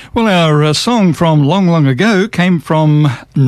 Well, our song from long, long ago came from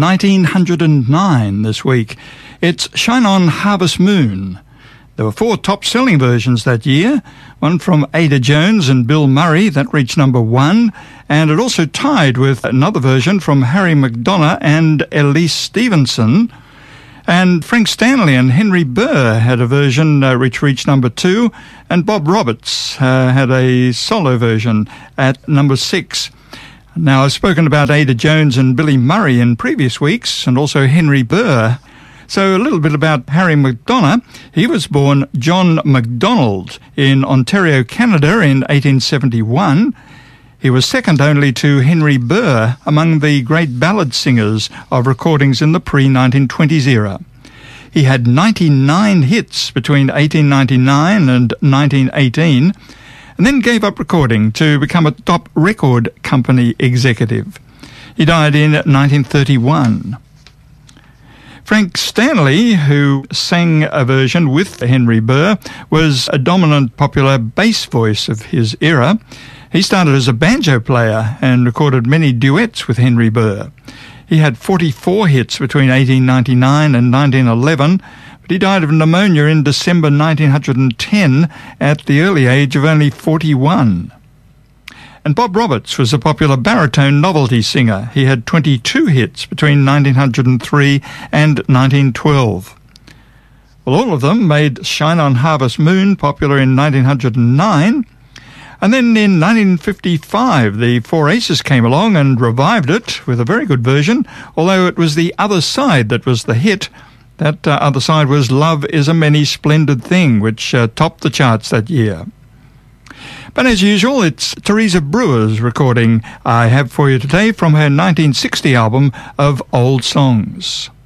1909 this week. It's Shine On Harvest Moon. There were 4 top-selling versions that year, one from Ada Jones and Bill Murray that reached number 1, and it also tied with another version from Harry McDonough and Elise Stevenson. And Frank Stanley and Henry Burr had a version which reached number 2, and Bob Roberts had a solo version at number 6. Now, I've spoken about Ada Jones and Billy Murray in previous weeks, and also Henry Burr. So a little bit about Harry McDonough. He was born John MacDonald in Ontario, Canada in 1871. He was second only to Henry Burr among the great ballad singers of recordings in the pre-1920s era. He had 99 hits between 1899 and 1918, and then gave up recording to become a top record company executive. He died in 1931. Frank Stanley, who sang a version with Henry Burr, was a dominant popular bass voice of his era. He started as a banjo player and recorded many duets with Henry Burr. He had 44 hits between 1899 and 1911, but he died of pneumonia in December 1910 at the early age of only 41. And Bob Roberts was a popular baritone novelty singer. He had 22 hits between 1903 and 1912. Well, all of them made Shine On Harvest Moon popular in 1909. And then in 1955, the Four Aces came along and revived it with a very good version, although it was The Other Side that was the hit. That other side was Love Is a Many Splendid Thing, which topped the charts that year. But as usual, it's Teresa Brewer's recording I have for you today from her 1960 album of Old Songs.